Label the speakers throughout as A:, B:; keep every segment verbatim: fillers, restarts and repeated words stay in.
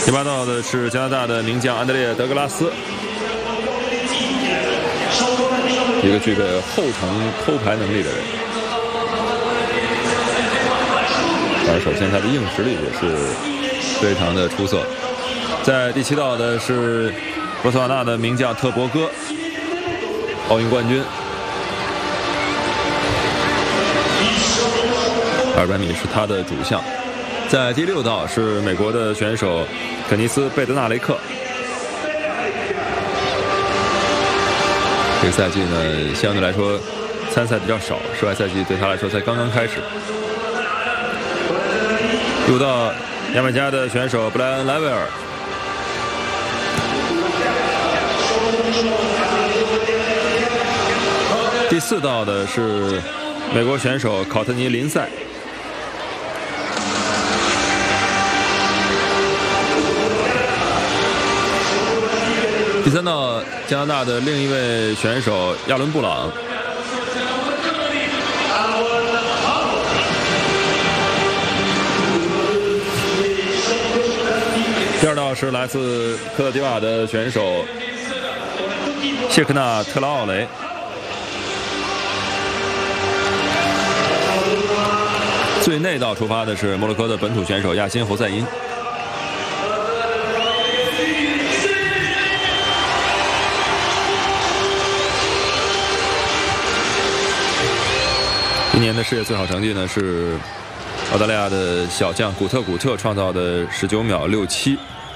A: 第八道的是加拿大的名将安德烈·德格拉斯，一个具备后程偷排能力的人。当然，首先他的硬实力也是非常的出色。在第七道的是博茨瓦纳的名将特博戈，奥运冠军。二百米是他的主项。在第六道是美国的选手肯尼斯·贝德纳雷克。这个赛季呢，相对来说参赛比较少，室外赛季对他来说才刚刚开始。第五道，牙买加的选手布莱恩·莱维尔。第四道的是美国选手考特尼·林赛。第三道，加拿大的另一位选手亚伦·布朗。第二道是来自科特迪瓦的选手谢克纳·特拉奥雷。最内道出发的是摩洛哥的本土选手亚辛·侯赛因。今年的世界最好成绩呢是澳大利亚的小将古特·古特创造的十九秒六七。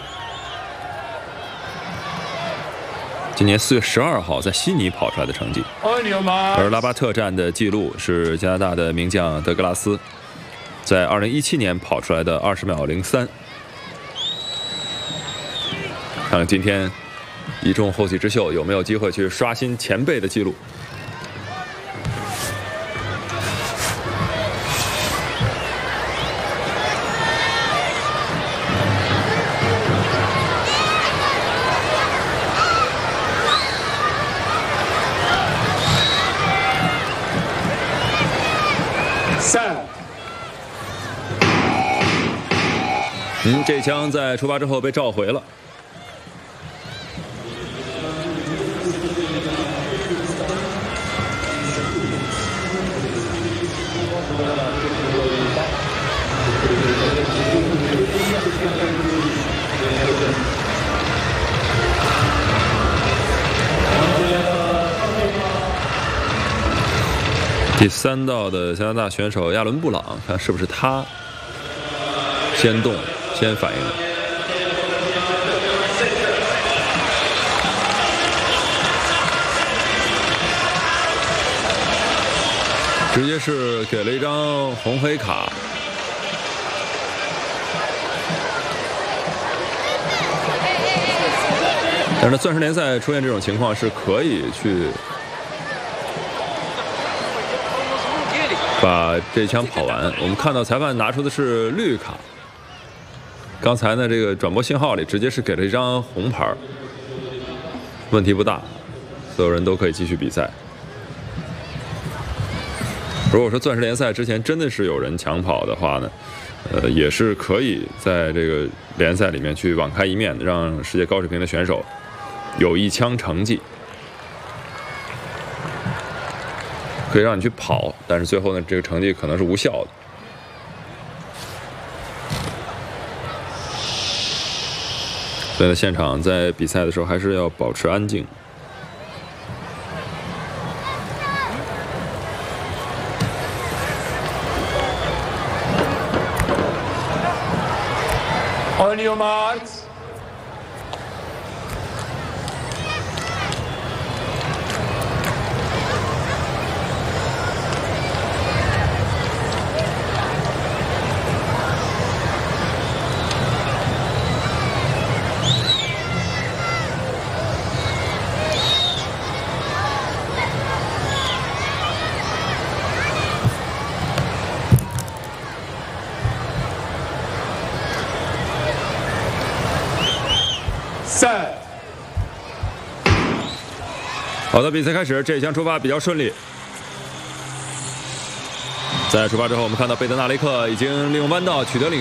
A: 今年四月十二号在悉尼跑出来的成绩。而拉巴特站的记录是加拿大的名将德格拉斯在二零一七年跑出来的二十秒零三。看看今天一众后起之秀有没有机会去刷新前辈的记录。嗯，这枪在出发之后被召回了。第三道的加拿大选手亚伦·布朗，看是不是他先动先反应的。直接是给了一张红黑卡。但是呢，钻石联赛出现这种情况是可以去把这枪跑完。我们看到裁判拿出的是绿卡。刚才呢，这个转播信号里直接是给了一张红牌，问题不大，所有人都可以继续比赛。如果说钻石联赛之前真的是有人抢跑的话呢，呃，也是可以在这个联赛里面去网开一面，让世界高水平的选手有一枪成绩，可以让你去跑，但是最后呢，这个成绩可能是无效的。所以呢，现场在比赛的时候还是要保持安静。
B: On your marks. Set。
A: 好的，比赛开始，这一枪出发比较顺利。在出发之后，我们看到贝德纳雷克已经利用弯道取得领。